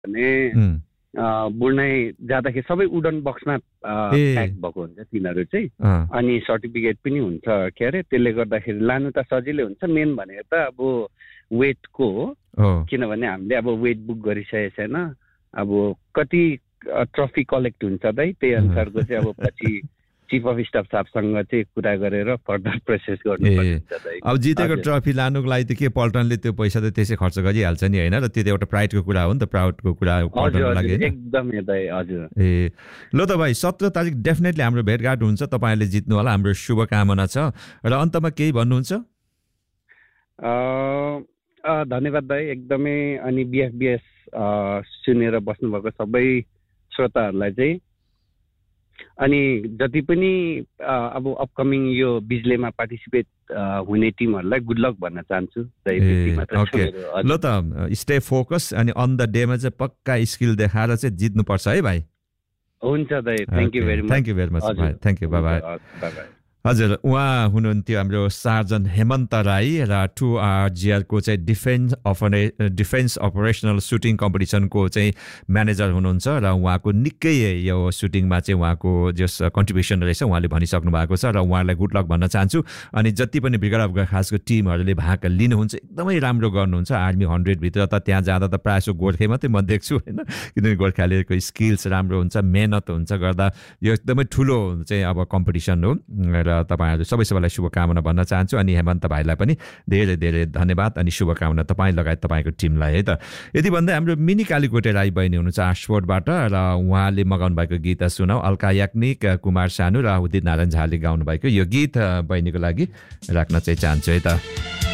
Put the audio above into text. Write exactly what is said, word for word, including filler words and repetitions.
भने बुढ्नै जाँदाखेरि सबै वुडन बक्समा प्याक भएको हुन्छ तिनीहरू चाहिँ अनि सर्टिफिकेट पनि हुन्छ के अरे त्यसले गर्दाखेरि लानु त सजिलै हुन्छ मेन भनेको त अब वेटको हो किनभने हामीले अब वेट बुक गरिसकेको छैन अब कति ट्रफी कलेक्ट हुन्छ दाइ त्यही अनुसारको चाहिँ अब पछि चिफ अफ स्टाफ साहबसँग चाहिँ कुरा गरेर फर्दर प्रोसेस गर्नुपर्छ अब जितेको ट्रफी लानुको लागि त के पल्टनले त्यो पैसा त त्यसै खर्च गरिहाल्छ नि हैन र त्यो एउटा प्राइडको कुरा हो नि त प्राउडको कुरा पल्टनको लागि एकदमै दाइ हजुर ए ल त भाइ सत्र तारिक डेफिनेटली हाम्रो भेटघाट हुन्छ तपाईहरुले जित्नु होला हाम्रो शुभकामना छ र अन्तमा केही भन्नुहुन्छ अ धन्यवाद दाइ एकदमै अनि बीएफबीएस सुनेर बस्नु भएको सबै श्रोताहरुलाई चाहिँ अनि जति पनि अब अपकमिङ यो बिजलीमा पार्टिसिपेट हुने टिमहरुलाई गुड लक भन्न चाहन्छु ओके ल त स्टे फोकस अनि अन द डेमा चाहिँ पक्का स्किल देखाएर चाहिँ जित्नु पर्छ है भाइ हुन्छ दाइ thank you very much thank you very much भाइ thank you bye bye bye bye हजुर उहाँ हुनुहुन्थ्यो हाम्रो सार्जन हेमन्त राई र टु आरजिआर को चाहिँ डिफेन्स अपरे डिफेन्स अपरेसनल सुटिङ कम्पिटिसनको चाहिँ म्यानेजर हुनुहुन्छ र उहाँको निकै यो सुटिङमा चाहिँ उहाँको जस कन्ट्रिब्युसन रहेछ उहाँले भनिसक्नु भएको छ र उहाँलाई गुड लक भन्न चाहन्छु अनि जति पनि ब्रिगेड अफ खासको टिमहरूले भाग लिनुहुन्छ एकदमै राम्रो गर्नुहुन्छ आर्मी हन्ड्रेड भित्र त त्यहाँ जाँदा त प्रायः सो गोर्खे मात्रै म देख्छु होइन किनभने गोर्खालीको स्किल्स राम्रो हुन्छ मेहनत हुन्छ गर्दा यो एकदमै ठुलो चाहिँ अब कम्पिटिसन हो र तपाईहरु सबै सबैलाई शुभकामना भन्न चाहन्छु अनि हेमन्त भाइलाई पनि धेरै धेरै धन्यवाद अनि शुभकामना तपाई लगायत तपाईको टिमलाई है त यदि भन्दै हाम्रो मिनी कालीकोटे राई बहिनी हुनुहुन्छ आशफोर्डबाट र उहाँले मगाउनु भएको गीत सुनाऊ अल्का याग्निक कुमार सानु र उदित नारायण झाले गाउनु भएको यो गीत बहिनीको लागि राख्न चाहिँ चाहन्छु है त